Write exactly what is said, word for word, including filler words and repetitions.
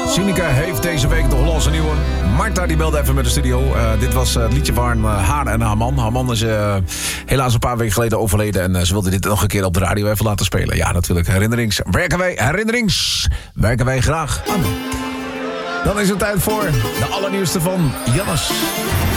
Sineke heeft deze week de Hollandse nieuwe. Marta die belde even met de studio. Uh, dit was uh, het liedje van uh, haar en haar man. Haar man is uh, helaas een paar weken geleden overleden. En uh, ze wilde dit nog een keer op de radio even laten spelen. Ja, natuurlijk. Herinnerings. Werken wij, herinnerings. Werken wij graag aan. Dan is het tijd voor de allernieuwste van Jannes.